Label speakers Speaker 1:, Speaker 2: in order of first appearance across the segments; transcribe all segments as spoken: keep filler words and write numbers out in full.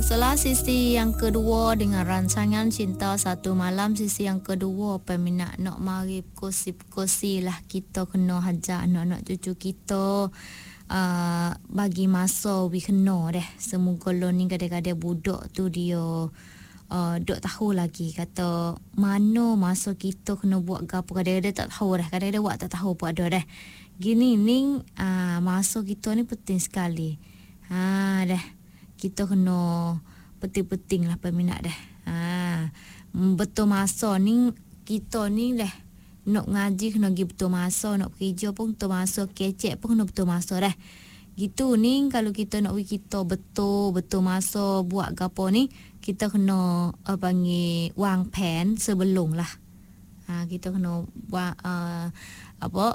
Speaker 1: Setelah sisi yang kedua dengan rancangan Cinta Satu Malam, sisi yang kedua peminat nak mari kosi-kosi lah, kita kena hajar anak-anak cucu kita uh, bagi masa we kena deh. Semoga lo ni kadang-kadang budak tu dia uh, duk tahu lagi kata mana masa kita kena buat gapo, kadang-kadang tak tahu dah, kadang-kadang buat tak tahu pun ada dah. Gini ni uh, masa kita ni penting sekali. Ha dah. Kita kena penting-penting lah peminat dah. Ha, betul masa ni kita ni dah nak ngaji kena pergi betul masa, nak kerja pun betul masa, kecek pun kena betul masa dah. Gitu ni kalau kita nak pergi kita betul betul masa buat gapo ni, kita kena uh, panggil wang pen sebelum lah. Ha, kita kena buat uh, apa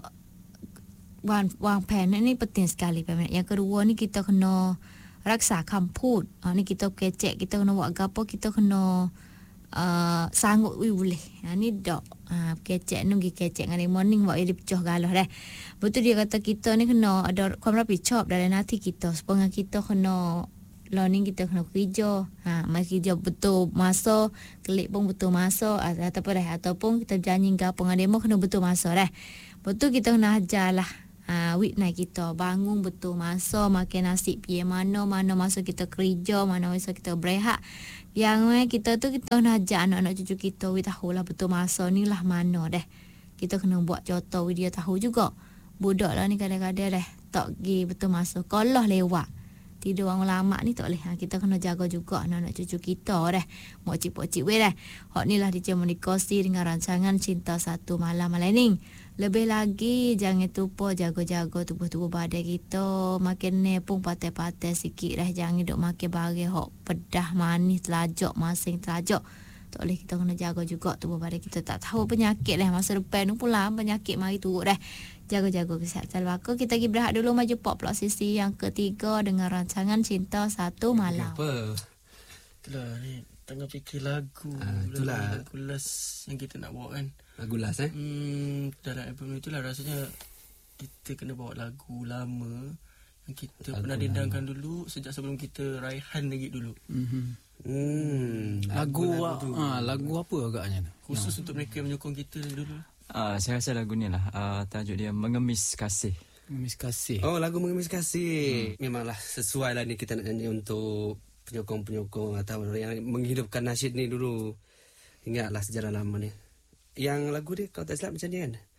Speaker 1: wang wang pen ni penting sekali peminat. Yang kedua ni kita kena raksa kamput. Ha, ni kita kecek, kita kena buat gapo, kita kena uh, sanggup we boleh. Ha, ni dok. Ha, kecek ni pergi kecek dengan morning buat dia pecah galah dah. Betul dia kata kita ni kena ada kamera picop dalam hati kita. Supaya kita kena learning, kita kena kerja. Ha, mai kerja betul masa, klik pun betul masa ataupun dah ataupun kita janji gapo dengan demo kena betul masa dah. Betul kita kena ajarlah. Ha, weeknight kita bangun betul masa, makan nasi piye mana, mana masa kita kerja, mana masa kita berehat. Yang eh, kita tu kita nak ajar anak-anak cucu kita, we tahulah betul masa ni lah mana dah. Kita kena buat contoh, we dia tahu juga. Budak lah ni kadang-kadang dah tak pergi betul masa. Kalau lewat tidur orang lama ni tak boleh. Ha, kita kena jaga juga anak-anak cucu kita dah. Mokcik-pokcik we dah. Hak ni lah dia menikasi dengan rancangan Cinta Satu Malam malam ni. Lebih lagi jangan lupa jaga-jaga tubuh-tubuh badan kita. Makan ni pun patai-patai sikit dah. Jangan duk makan barang hok pedah manis telajak, masing telajak. Tak boleh, kita kena jaga juga tubuh badan kita. Tak tahu penyakit dah masa depan ni pula penyakit mari turut dah. Jaga-jaga kesihatan baka. Kita pergi berehat dulu, maju pop pula sisi yang ketiga dengan rancangan Cinta Satu Malam.
Speaker 2: Apa?
Speaker 3: Itulah ni tengah fikir lagu.
Speaker 2: Ah, itulah.
Speaker 3: Lagu last yang kita nak bawa kan.
Speaker 2: Lagu last eh?
Speaker 3: Hmm, dalam album itulah rasanya kita kena bawa lagu lama yang kita lagu pernah dendangkan dulu sejak sebelum kita raihan lagi dulu.
Speaker 2: Mm-hmm. Hmm,
Speaker 4: lagu lagu, lagu, ah, lagu apa agaknya tu?
Speaker 3: Khusus ya. Untuk mereka yang menyokong kita dulu.
Speaker 5: Ah, saya rasa lagu ni lah uh, tajuk dia Mengemis Kasih.
Speaker 4: Mengemis Kasih.
Speaker 2: Oh, lagu Mengemis Kasih. Hmm. Memanglah sesuai lah ni kita nak nyanyi untuk penyokong-penyokong atau yang menghidupkan nasyid ni dulu. Ingatlah sejarah lama ni. Yang lagu dia kau tak silap macam ni kan?